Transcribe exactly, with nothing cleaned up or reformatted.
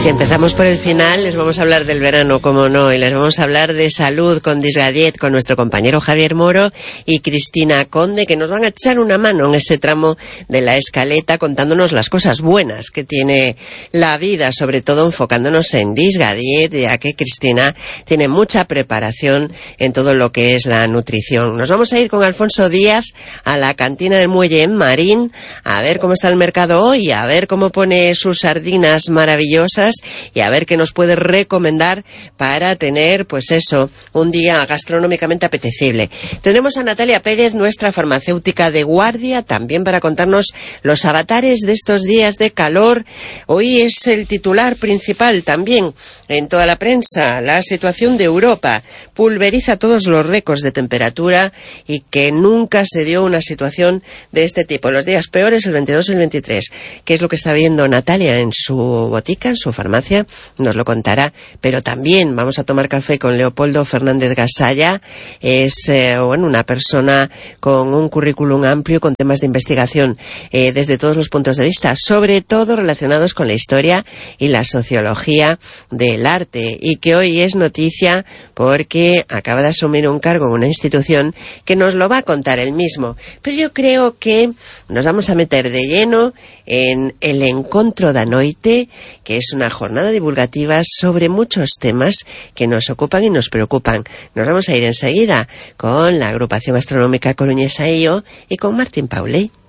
Si empezamos por el final, les vamos a hablar del verano, como no, y les vamos a hablar de salud con Disgadiet, con nuestro compañero Javier Moro y Cristina Conde, que nos van a echar una mano en ese tramo de la escaleta, contándonos las cosas buenas que tiene la vida, sobre todo enfocándonos en Disgadiet, ya que Cristina tiene mucha preparación en todo lo que es la nutrición. Nos vamos a ir con Alfonso Díaz a la cantina del Muelle en Marín, a ver cómo está el mercado hoy, a ver cómo pone sus sardinas maravillosas y a ver qué nos puede recomendar para tener, pues eso, un día gastronómicamente apetecible. Tendremos a Natalia Pérez, nuestra farmacéutica de guardia, también para contarnos los avatares de estos días de calor. Hoy es el titular principal también en toda la prensa, la situación de Europa. Pulveriza todos los récords de temperatura y que nunca se dio una situación de este tipo. Los días peores, el veintidós y el veintitrés. ¿Qué es lo que está viendo Natalia en su botica, en su farmacia? Nos lo contará, pero también vamos a tomar café con Leopoldo Fernández Gasalla. Es eh, bueno, una persona con un currículum amplio, con temas de investigación eh, desde todos los puntos de vista, sobre todo relacionados con la historia y la sociología del arte, y que hoy es noticia porque acaba de asumir un cargo en una institución que nos lo va a contar él mismo. Pero yo creo que nos vamos a meter de lleno en el Encontro da Noite, que es una jornada divulgativa sobre muchos temas que nos ocupan y nos preocupan. Nos vamos a ir enseguida con la agrupación astronómica coruñesa I O y con Martín Pauley.